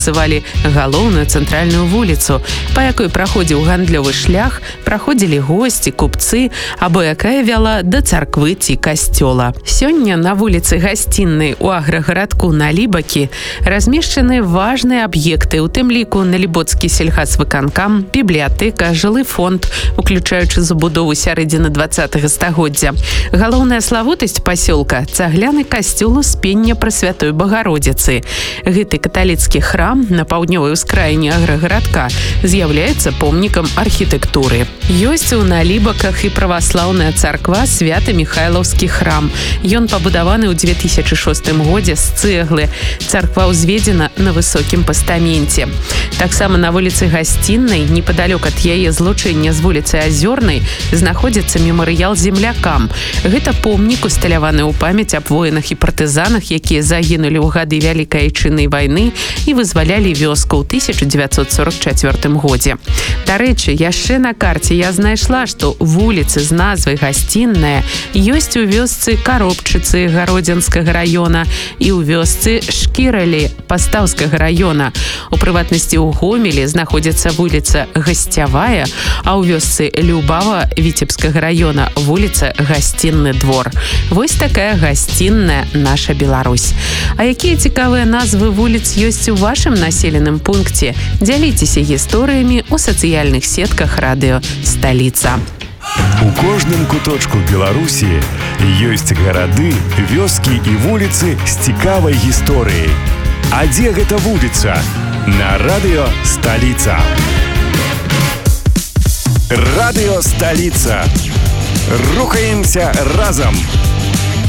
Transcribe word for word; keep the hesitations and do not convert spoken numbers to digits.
называлі галоўную цэнтральную вуліцу, па якой праходзіў гандлёвы шлях, праходзілі госці, купцы, або якая вяла да царквы ці касцёла. Сёння на вуліцы Гасціннай у аграгарадку Налібакі размешчаны важныя аб'екты, у тым ліку Налібоцкі сельхазвыканкам, бібліятэка, жылы фонд, уключаючы забудову сярэдзіны дваццатага стагоддзя. Галоўная славутасць пасёлка – цагляны касцёл Успення Прасвятой Багародзіцы. Гэты каталіцкі храм на паўднёвай ускраіне аграгарадка з'яўляецца помнікам архітэктуры. Ёсць у Налібаках і праваслаўная царква Свята-Міхайлаўскі храм. Ён пабудаваны ў дзве тысячы шостым годзе з цэглы. Царква ўзведзена на высокім пастаменце. Таксама на вуліцы Гасціннай, непадалёк ад яе злучэння з вуліцай Азёрнай, знаходзіцца мемарыял землякам. Гэта помнік, усталяваны ў памяць аб воінах і партызанах, якія загінулі ў гады Вялікай Айчыннай вайны і вызвалялі вёску ў тысяча дзевяцьсот сорок чацвёртым годзе. Дарэчы, яшчэ на карце я знайшла, што вуліцы з назвай Гасцінная ёсць у вёсцы Каробчыцы Гародзінскага раёна і ў вёсцы Шкіралі Пастаўскага раёна. У прыватнасці ў Гомелі знаходзіцца вуліца Гасцявая, а ў вёсцы Любава Віцебскага раёна вуліца Гасцінны двор. Вось такая гасцінная наша Беларусь. А якія цікавыя назвы вуліц ёсць у вашым населеным пункце? Дзяліцеся гісторыямі ў сацыяльных сетках радыё «Сталіца». У кожным куточку Беларусі ёсць гарады, вёскі і вуліцы з цікавай гісторыяй. А дзе гэта вуліца? На радыё «Сталіца». Радыё «Сталіца». Рухаемся разом!